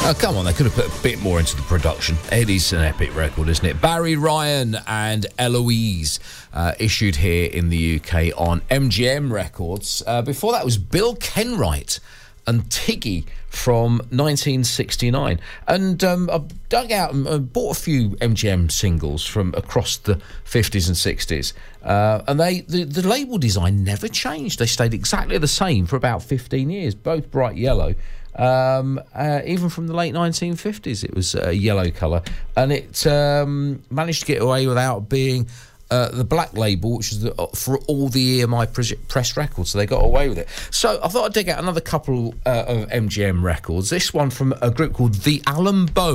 Oh, come on, they could have put a bit more into the production. Eddie's an epic record, isn't it? Barry Ryan and Eloise, issued here in the UK on MGM Records. Before that was Bill Kenwright and Tiggy from 1969. And I dug out and bought a few MGM singles from across the 50s and 60s. And the label design never changed. They stayed exactly the same for about 15 years, both bright yellow. Even from the late 1950s, it was a yellow colour. And it managed to get away without being the black label, which is for all the EMI press records, so they got away with it. So I thought I'd dig out another couple of MGM records. This one from a group called The Alan Bone! !